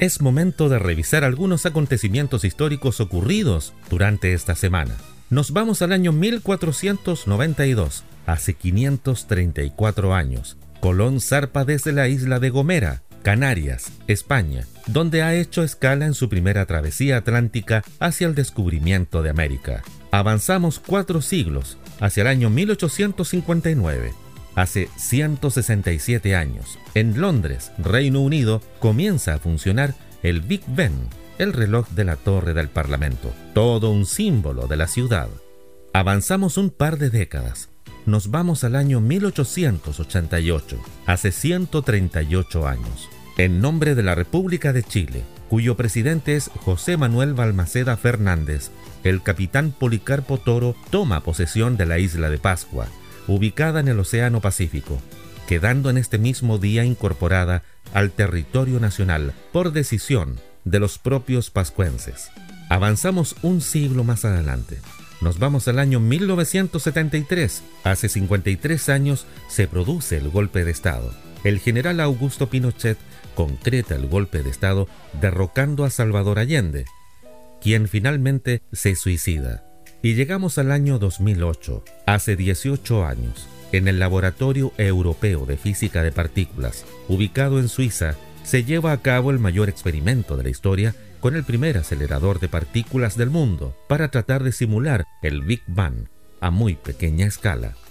Es momento de revisar algunos acontecimientos históricos ocurridos durante esta semana. Nos vamos al año 1492, hace 534 años. Colón zarpa desde la isla de Gomera, Canarias, España, donde ha hecho escala en su primera travesía atlántica hacia el descubrimiento de América. Avanzamos 4 siglos, hacia el año 1859. Hace 167 años, en Londres, Reino Unido, comienza a funcionar el Big Ben, el reloj de la torre del Parlamento, todo un símbolo de la ciudad. Avanzamos un par de décadas. Nos vamos al año 1888, hace 138 años. En nombre de la República de Chile, cuyo presidente es José Manuel Balmaceda Fernández, el capitán Policarpo Toro toma posesión de la isla de Pascua, ubicada en el Océano Pacífico, quedando en este mismo día incorporada al territorio nacional por decisión de los propios pascuenses. Avanzamos un siglo más adelante. Nos vamos al año 1973. Hace 53 años se produce el golpe de Estado. El general Augusto Pinochet concreta el golpe de Estado derrocando a Salvador Allende, quien finalmente se suicida. Y llegamos al año 2008, hace 18 años, en el Laboratorio Europeo de Física de Partículas, ubicado en Suiza, se lleva a cabo el mayor experimento de la historia con el primer acelerador de partículas del mundo para tratar de simular el Big Bang a muy pequeña escala.